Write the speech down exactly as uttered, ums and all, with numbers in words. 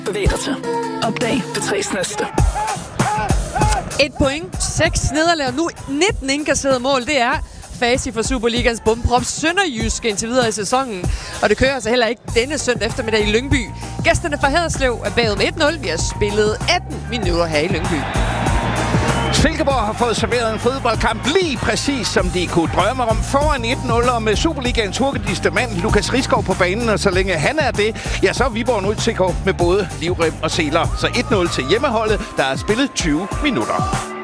Bevæg dig til. Opdag det tres næste. Et point, seks nederlag og nu nitten indkasserede mål. Det er facit for Superligans bomprop Sønderjysk indtil videre i sæsonen. Og det kører altså heller ikke denne søndag eftermiddag i Lyngby. Gæsterne fra Haderslev er bagud med et nul. Vi har spillet atten minutter her i Lyngby. Silkeborg har fået serveret en fodboldkamp lige præcis som de kunne drømme om. Foran et nul og med Superligaens hurtigste mand, Lukas Riskov, på banen. Og så længe han er det, ja, så er Viborg nu til med både livrem og seler. Så et nul til hjemmeholdet, der er spillet tyve minutter.